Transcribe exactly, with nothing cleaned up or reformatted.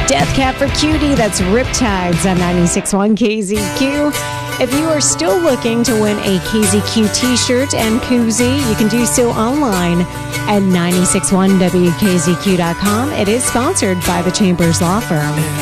Death Cab for Cutie, that's Riptides on ninety-six point one K Z Q. If you are still looking to win a K Z Q t-shirt and koozie, you can do so online at nine six one W K Z Q dot com. It is sponsored by the Chambers Law Firm.